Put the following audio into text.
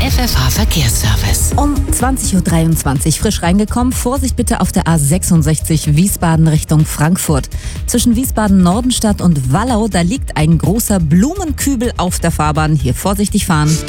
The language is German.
FFH Verkehrsservice. Um 20.23 Uhr frisch reingekommen. Vorsicht bitte auf der A66 Wiesbaden Richtung Frankfurt. Zwischen Wiesbaden-Nordenstadt und Wallau, da liegt ein großer Blumenkübel auf der Fahrbahn. Hier vorsichtig fahren.